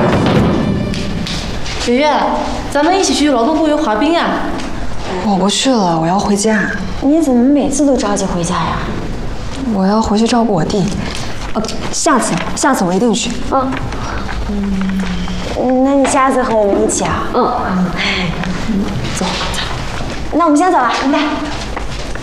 圆圆，咱们一起去劳动公园滑冰啊！ 我不去了，我要回家。 你怎么每次都着急回家呀？ 我要回去照顾我弟。下次我一定去。 那你下次和我们一起啊？ 走。 那我们先走了，拜拜。